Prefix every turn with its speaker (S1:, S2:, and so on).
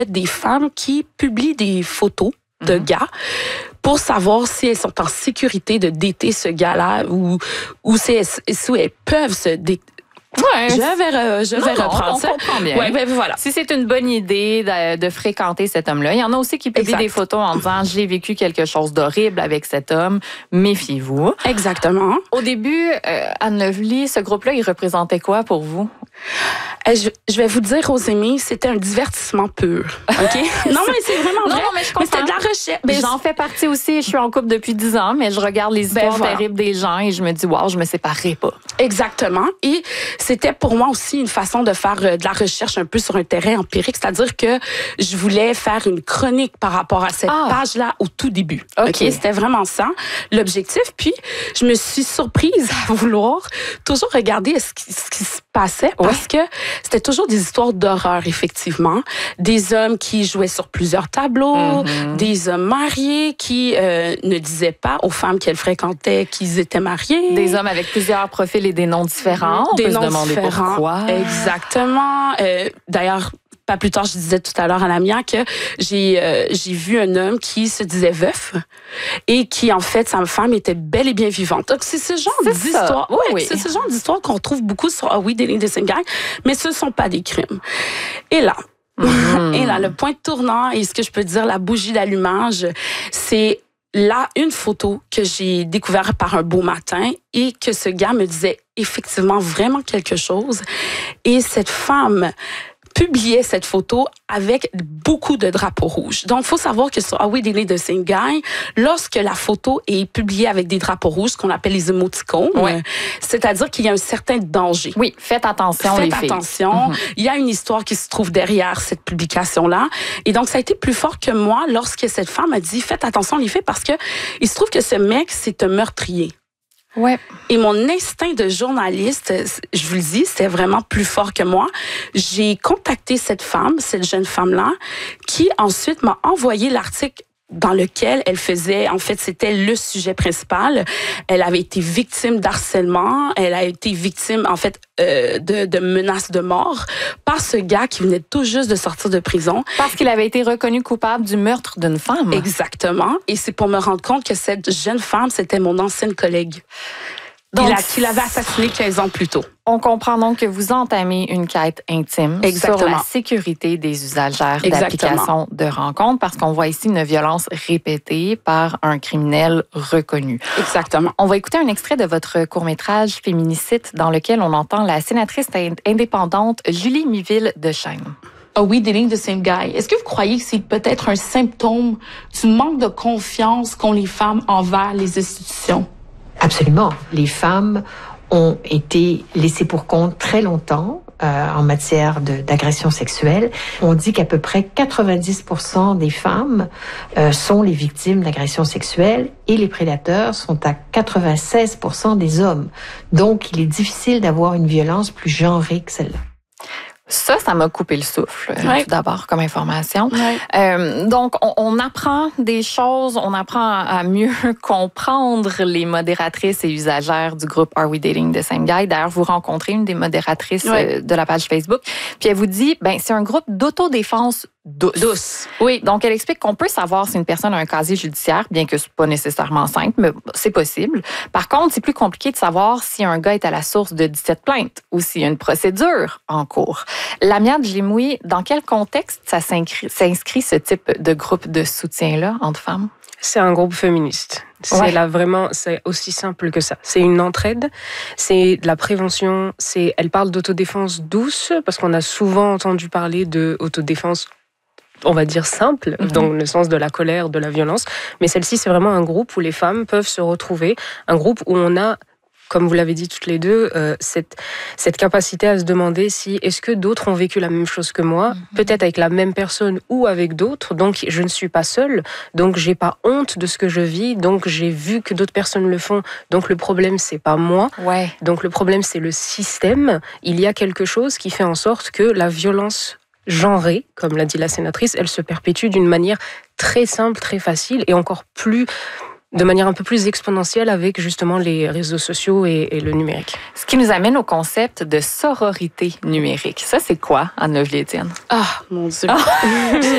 S1: des femmes qui publient des photos de gars pour savoir si elles sont en sécurité de dater ce gars-là ou si elles peuvent se
S2: Ouais,
S1: je vais reprendre ça.
S2: On comprend bien.
S1: Ouais, ben voilà.
S2: Si c'est une bonne idée de fréquenter cet homme-là. Il y en a aussi qui publient des photos en disant « J'ai vécu quelque chose d'horrible avec cet homme, méfiez-vous ».
S1: Exactement.
S2: Au début, Anne Lovely, ce groupe-là, il représentait quoi pour vous?
S1: Je vais vous dire, Rosémie, c'était un divertissement pur. OK? Non, mais c'est vraiment vrai.
S2: Non, mais je comprends.
S1: Mais c'était de la recherche.
S2: J'en fais partie aussi. Je suis en couple depuis 10 ans, mais je regarde les histoires terribles des gens et je me dis « Wow, je me séparerai pas ».
S1: Exactement. Et c'était pour moi aussi une façon de faire de la recherche un peu sur un terrain empirique, c'est-à-dire que je voulais faire une chronique par rapport à cette page-là au tout début. OK? C'était vraiment ça, l'objectif. Puis, je me suis surprise à vouloir toujours regarder ce qui se passait parce que c'était toujours des histoires d'horreur, effectivement. Des hommes qui jouaient sur plusieurs tableaux, des hommes mariés qui ne disaient pas aux femmes qu'elles fréquentaient qu'ils étaient mariés.
S2: Des hommes avec plusieurs profils et des noms différents. On peut se demander pourquoi.
S1: Exactement. D'ailleurs, pas plus tard, je disais tout à l'heure à Lamia que j'ai vu un homme qui se disait veuf et qui, en fait, sa femme était bel et bien vivante. Donc, c'est ce genre d'histoire. C'est ce genre d'histoire qu'on trouve beaucoup sur Are We Dating the Same Guy, mais ce ne sont pas des crimes. Et là, le point tournant et ce que je peux dire, la bougie d'allumage, c'est là, une photo que j'ai découverte par un beau matin et que ce gars me disait effectivement vraiment quelque chose. Et cette femme publiait cette photo avec beaucoup de drapeaux rouges. Donc, il faut savoir que sur Are We Dating the Same Guy, lorsque la photo est publiée avec des drapeaux rouges, ce qu'on appelle les émoticônes, c'est-à-dire qu'il y a un certain danger.
S2: Oui, faites attention, les filles.
S1: Faites attention. Il y a une histoire qui se trouve derrière cette publication-là. Et donc, ça a été plus fort que moi lorsque cette femme a dit « Faites attention, les filles, parce que il se trouve que ce mec, c'est un meurtrier. »
S2: Ouais.
S1: Et mon instinct de journaliste, je vous le dis, c'est vraiment plus fort que moi. J'ai contacté cette jeune femme-là, qui ensuite m'a envoyé l'article dans lequel elle faisait, en fait, c'était le sujet principal. Elle avait été victime d'harcèlement, elle a été victime, en fait, de menaces de mort par ce gars qui venait tout juste de sortir de prison.
S2: Parce qu'il avait été reconnu coupable du meurtre d'une femme.
S1: Exactement. Et c'est pour me rendre compte que cette jeune femme, c'était mon ancienne collègue. Qui l'avait assassiné 15 ans plus tôt.
S2: On comprend donc que vous entamez une quête intime sur la sécurité des usagères d'applications de rencontres parce qu'on voit ici une violence répétée par un criminel reconnu.
S1: Exactement.
S2: On va écouter un extrait de votre court-métrage Féminicide dans lequel on entend la sénatrice indépendante Julie Miville de Chêne.
S1: Are we dating the same guy? Est-ce que vous croyez que c'est peut-être un symptôme du manque de confiance qu'ont les femmes envers les institutions?
S3: Absolument. Les femmes ont été laissées pour compte très longtemps en matière d'agression sexuelle. On dit qu'à peu près 90% des femmes sont les victimes d'agression sexuelle et les prédateurs sont à 96% des hommes. Donc, il est difficile d'avoir une violence plus genrée que celle-là.
S2: Ça m'a coupé le souffle, tout d'abord, comme information. Donc, on apprend des choses, on apprend à mieux comprendre les modératrices et usagères du groupe Are We Dating the Same Guy? D'ailleurs, vous rencontrez une des modératrices de la page Facebook, puis elle vous dit, c'est un groupe d'autodéfense douce. Oui, donc elle explique qu'on peut savoir si une personne a un casier judiciaire, bien que c'est pas nécessairement simple, mais c'est possible. Par contre, c'est plus compliqué de savoir si un gars est à la source de 17 plaintes ou s'il y a une procédure en cours. Lamia Djimoui, dans quel contexte ça s'inscrit ce type de groupe de soutien-là entre femmes?
S4: C'est un groupe féministe. C'est là vraiment, c'est aussi simple que ça. C'est une entraide, c'est de la prévention, elle parle d'autodéfense douce, parce qu'on a souvent entendu parler de autodéfense, on va dire simple, dans le sens de la colère, de la violence. Mais celle-ci, c'est vraiment un groupe où les femmes peuvent se retrouver, un groupe où on a, comme vous l'avez dit toutes les deux, cette capacité à se demander si est-ce que d'autres ont vécu la même chose que moi, peut-être avec la même personne ou avec d'autres, donc je ne suis pas seule, donc j'ai pas honte de ce que je vis, donc j'ai vu que d'autres personnes le font, donc le problème c'est pas moi, donc le problème c'est le système. Il y a quelque chose qui fait en sorte que la violence genrée, comme l'a dit la sénatrice, elle se perpétue d'une manière très simple, très facile et encore plus de manière un peu plus exponentielle avec justement les réseaux sociaux et le numérique.
S2: Ce qui nous amène au concept de sororité numérique. Ça, c'est quoi, Anne Lovely-Étienne?
S1: Ah, mon Dieu!